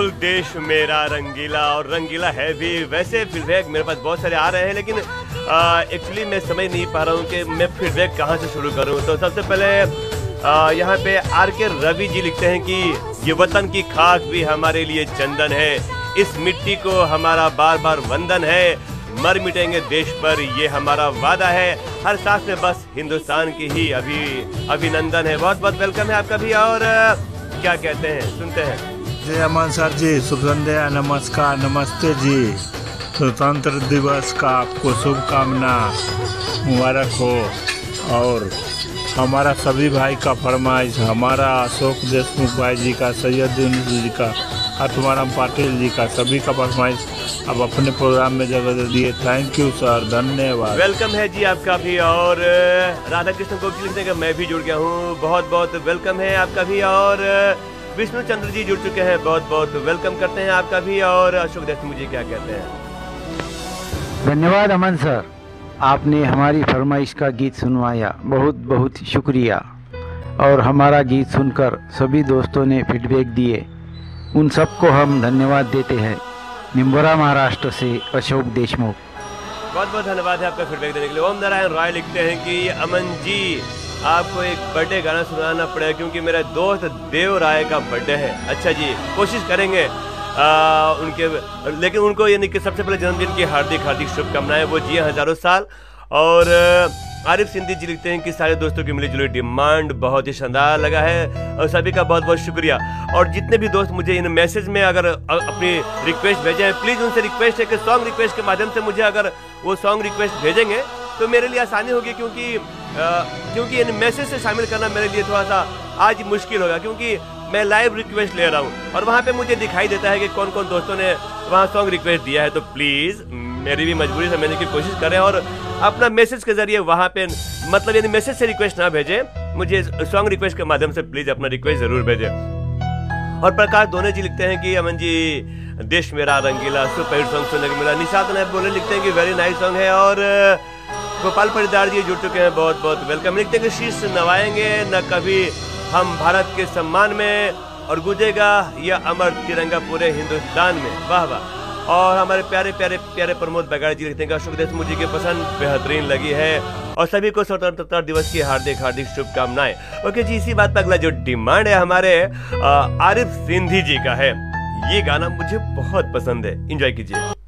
देश मेरा रंगीला, और रंगीला है भी। वैसे फीडबैक मेरे पास बहुत सारे आ रहे हैं, लेकिन एक्चुअली मैं समझ नहीं पा रहा हूँ कि मैं फीडबैक कहाँ से शुरू करूँ। तो सबसे पहले यहाँ पे RK रवि जी लिखते हैं कि ये वतन की खाक भी हमारे लिए चंदन है, इस मिट्टी को हमारा बार बार वंदन है, मर मिटेंगे देश पर ये हमारा वादा है, हर सांस में बस हिंदुस्तान की ही अभिनंदन है। बहुत बहुत वेलकम है आपका भी। और क्या कहते हैं, सुनते हैं। जय अमन सर जी, शुभ संध्या, नमस्कार, नमस्ते जी। स्वतंत्र दिवस का आपको शुभकामना मुबारक हो। और हमारा सभी भाई का फरमाइश, हमारा अशोक देशमुख भाई जी का, सैयद यूनुस जी का, आत्माराम पाटिल जी का, सभी का फरमाइश अब अपने प्रोग्राम में जगह दे दिए। थैंक यू सर, धन्यवाद। वेलकम है जी आपका भी। और राधा कृष्ण गोपी लिखते हैं कि मैं भी जुड़ गया हूँ, बहुत बहुत वेलकम है आपका भी। और विष्णु चंद्र जी जुड़ चुके हैं, बहुत बहुत वेलकम करते हैं आपका भी। और अशोक देशमुख जी क्या कहते हैं। धन्यवाद अमन सर, आपने हमारी फरमाइश का गीत सुनवाया, बहुत बहुत शुक्रिया। और हमारा गीत सुनकर सभी दोस्तों ने फीडबैक दिए, उन सबको हम धन्यवाद देते हैं। निम्बोरा महाराष्ट्र से अशोक देशमुख। बहुत बहुत धन्यवाद है आपका फीडबैक देने के लिए। ओम नारायण राय लिखते हैं कि अमन जी आपको एक बर्थडे गाना सुनाना पड़ेगा क्योंकि मेरा दोस्त देव राय का बर्थडे है। अच्छा जी, कोशिश करेंगे उनके, लेकिन उनको यानी कि सबसे पहले जन्मदिन की हार्दिक हार्दिक शुभकामनाएं, वो जिए हजारों साल। और आरिफ सिंधी जी लिखते हैं कि सारे दोस्तों की मिली जुली डिमांड बहुत ही शानदार लगा है और सभी का बहुत बहुत शुक्रिया। और जितने भी दोस्त मुझे इन मैसेज में अगर अपनी रिक्वेस्ट भेजे हैं, प्लीज़ उनसे रिक्वेस्ट है कि सॉन्ग रिक्वेस्ट के माध्यम से मुझे अगर वो सॉन्ग रिक्वेस्ट भेजेंगे तो मेरे लिए आसानी होगी, क्योंकि इन मैसेज से शामिल करना मेरे लिए थोड़ा सा आज मुश्किल होगा, क्योंकि मैं लाइव रिक्वेस्ट ले रहा हूँ और वहाँ पे मुझे दिखाई देता है कि कौन कौन दोस्तों ने वहाँ सॉन्ग रिक्वेस्ट दिया है। तो प्लीज़ मेरी भी मजबूरी समझने की कोशिश करें और अपना मैसेज के जरिए वहाँ पे, मतलब यदि मैसेज से रिक्वेस्ट ना भेजें, मुझे सॉन्ग रिक्वेस्ट के माध्यम से प्लीज़ अपना रिक्वेस्ट ज़रूर भेजें। और प्रकाश दोने जी लिखते हैं कि अमन जी देश मेरा रंगीला सुपर हिट सॉन्ग सुनने को मिला। निशात नायब बोले लिखते हैं कि वेरी नाइस सॉन्ग है। और गोपाल परिदार जी जुड़ चुके हैं, बहुत बहुत वेलकम। लिखते हैं कि शीश नवाएंगे न कभी हम भारत के सम्मान में, और गूंजेगा यह अमर तिरंगा पूरे हिंदुस्तान में। वाह वाह। और हमारे प्यारे प्यारे प्यारे प्रमोद बगाड़ जी लिखते हैं कि अशोक देशमुख जी की पसंद बेहतरीन लगी है और सभी को स्वतंत्रता दिवस की हार्दिक हार्दिक शुभकामनाएं। ओके जी, इसी बात पर अगला जो डिमांड है हमारे आरिफ सिंधी जी का है। ये गाना मुझे बहुत पसंद है, एंजॉय कीजिए।